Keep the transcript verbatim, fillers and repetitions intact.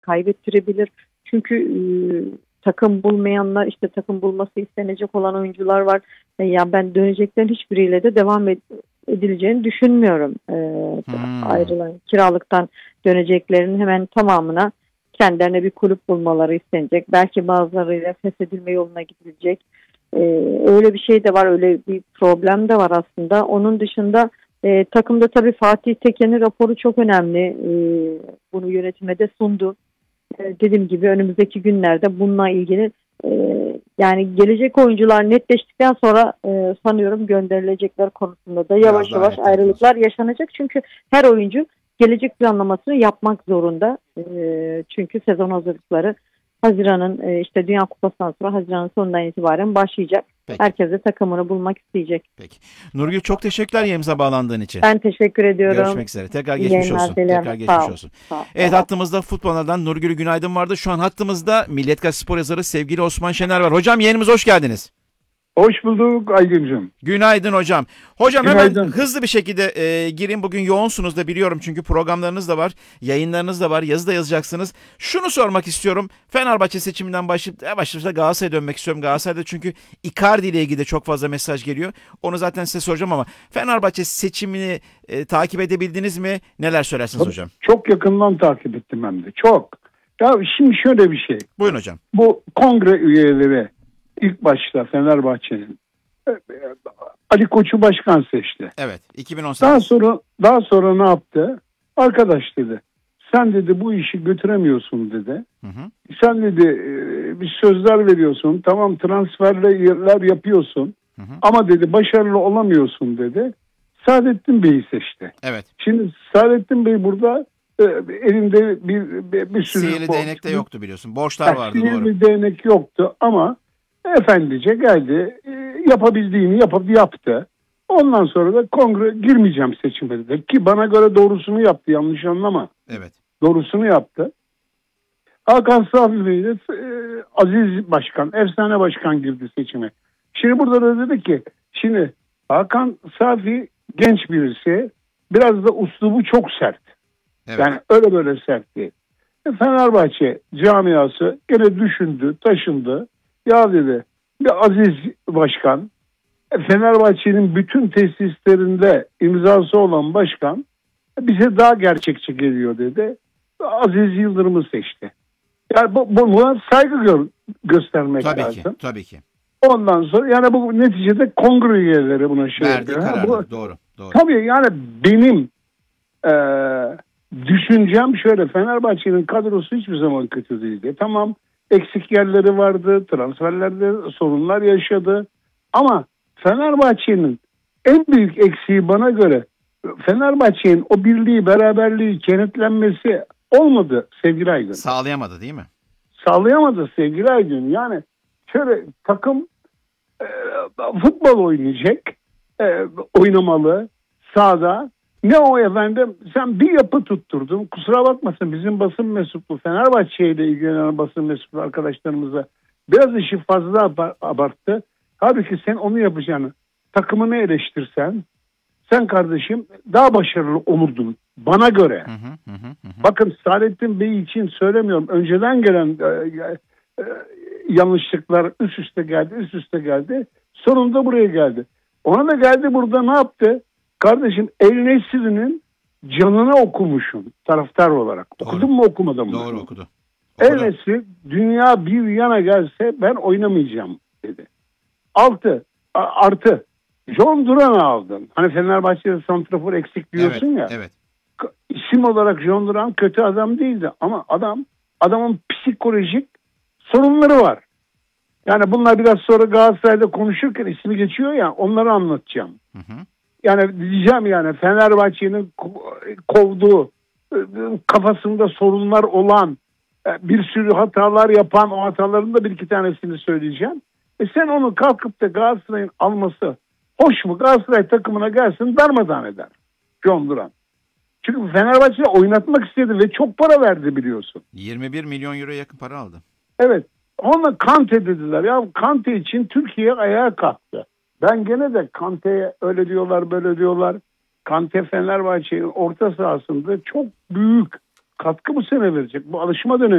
kaybettirebilir. Çünkü e, takım bulmayanlar, işte takım bulması istenecek olan oyuncular var. E, yani ben döneceklerin hiçbiriyle de devam ed- edileceğini düşünmüyorum. E, Hmm. Ayrılan kiralıktan döneceklerin hemen tamamına kendilerine bir kulüp bulmaları istenecek. Belki bazılarıyla feshedilme yoluna gidilecek. Ee, öyle bir şey de var, öyle bir problem de var aslında. Onun dışında e, takımda tabii Fatih Teken'in raporu çok önemli. E, bunu yönetime de sundu. E, dediğim gibi önümüzdeki günlerde bununla ilgili e, yani gelecek oyuncular netleştikten sonra e, sanıyorum gönderilecekler konusunda da yavaş Biraz daha yavaş netleşmez. ayrılıklar yaşanacak. Çünkü her oyuncu gelecek planlamasını yapmak zorunda. E, çünkü sezon hazırlıkları Haziran'ın e, işte Dünya Kupası'ndan sonra Haziran'ın sonundan itibaren başlayacak. Peki. Herkes de takımını bulmak isteyecek. Peki. Nurgül, çok teşekkürler yayınımıza bağlandığın için. Ben teşekkür ediyorum. Görüşmek üzere. Tekrar İyi geçmiş yayınlar olsun. dilerim. Tekrar Sağ geçmiş ol. olsun. Sağ ol. Evet, hattımızda futbollardan Nurgül Günaydın vardı. Şu an hattımızda Milliyet Gazetesi Spor yazarı sevgili Osman Şener var. Hocam, yayınımıza hoş geldiniz. Hoş bulduk Aygüncüm. Günaydın hocam. Hocam Günaydın. hemen hızlı bir şekilde e, gireyim. Bugün yoğunsunuz da biliyorum, çünkü programlarınız da var, yayınlarınız da var, yazı da yazacaksınız. Şunu sormak istiyorum. Fenerbahçe seçiminden başlayıp başlayıp Galatasaray'a dönmek istiyorum. Galatasaray'da çünkü Icardi ile ilgili de çok fazla mesaj geliyor. Onu zaten size soracağım ama Fenerbahçe seçimini e, takip edebildiniz mi? Neler söylersiniz hocam? Çok yakından takip ettim hem de. Çok. Ya şimdi şöyle bir şey. Buyurun hocam. Bu kongre üyeleri ilk başta Fenerbahçe'nin Ali Koç'u başkan seçti. Evet. iki bin on sekiz. Daha sonra daha sonra ne yaptı? Arkadaş dedi. Sen dedi bu işi götüremiyorsun dedi. Hı hı. Sen dedi e, bir sözler veriyorsun. Tamam, transferler yapıyorsun. Hı hı. Ama dedi başarılı olamıyorsun dedi. Saadettin Bey'i seçti. Evet. Şimdi Saadettin Bey burada e, elinde bir, bir, bir sürü... Sihirli borç- değnek de yoktu biliyorsun. Borçlar Yani vardı, sihirli doğru. değnek yoktu ama efendice geldi. E, yapabildiğini yapıp yaptı. Ondan sonra da kongre girmeyeceğim seçime dedi. Ki bana göre doğrusunu yaptı, yanlış anlama. Evet. Doğrusunu yaptı. Hakan Safi Bey de e, Aziz Başkan, efsane başkan girdi seçime. Şimdi burada da dedi ki, şimdi Hakan Safi genç birisi, biraz da uslubu çok sert. Evet. Yani öyle böyle sert değil. E, Fenerbahçe camiası gene düşündü, taşındı. Ya dedi, bir Aziz Başkan, e, Fenerbahçe'nin bütün tesislerinde imzası olan başkan e, bize daha gerçekçi geliyor dedi. Aziz Yıldırım'ı seçti. Yani bu, buna saygı gö- göstermek Tabii lazım. ki. Tabii ki. Ondan sonra yani bu neticede kongre üyeleri buna şey Verdiği yapıyor. Ha, karar. bu- Doğru. Doğru. Tabii yani benim e, düşüncem şöyle: Fenerbahçe'nin kadrosu hiçbir zaman kötü değildi. Tamam, eksik yerleri vardı, transferlerde sorunlar yaşadı. Ama Fenerbahçe'nin en büyük eksiği bana göre Fenerbahçe'nin o birliği, beraberliği, kenetlenmesi olmadı sevgili Aygün. Sağlayamadı değil mi? Sağlayamadı sevgili Aygün. Yani şöyle takım e, futbol oynayacak, e, oynamalı sahada. Ne o efendim, sen bir yapı tutturdun. Kusura bakmasın, bizim basın mensubu, Fenerbahçe ile ilgilenen basın mensubu arkadaşlarımıza biraz işi fazla abar- abarttı. Halbuki sen onu yapacağını, takımını eleştirsen, sen kardeşim daha başarılı olurdun bana göre. Hı hı hı hı. Bakın, Saadettin Bey için söylemiyorum. Önceden gelen e, e, yanlışlıklar üst üste geldi, üst üste geldi. Sonunda buraya geldi. Ona da geldi, burada ne yaptı? Kardeşim, El Nesri'nin canını okumuşum taraftar olarak. Doğru. Okudun mu, okumadın mı? Doğru okudu. El Okudu. Nesri dünya bir yana gelse ben oynamayacağım dedi. Altı a- artı John Duran'ı aldın. Hani Fenerbahçe'de santrafor eksik diyorsun Evet, ya. evet. İsim olarak John Duran kötü adam değildi ama adam adamın psikolojik sorunları var. Yani bunlar biraz sonra Galatasaray'da konuşurken ismi geçiyor ya, onları anlatacağım. Hı hı. Yani diyeceğim, yani Fenerbahçe'nin ko- kovduğu, kafasında sorunlar olan, bir sürü hatalar yapan, o hataların da bir iki tanesini söyleyeceğim. E sen onu kalkıp da Galatasaray'ın alması hoş mu? Galatasaray takımına gelsin, darmadağın eder John Duran. Çünkü Fenerbahçe'yi oynatmak istedi ve çok para verdi biliyorsun. yirmi bir milyon euroya yakın para aldı. Evet. Ona Kante dediler. Ya Kante için Türkiye ayağa kalktı. Ben gene de Kante'ye öyle diyorlar, böyle diyorlar. Kante Fenerbahçe'nin orta sahasında çok büyük katkı bu sene verecek. Bu alışma dönemi.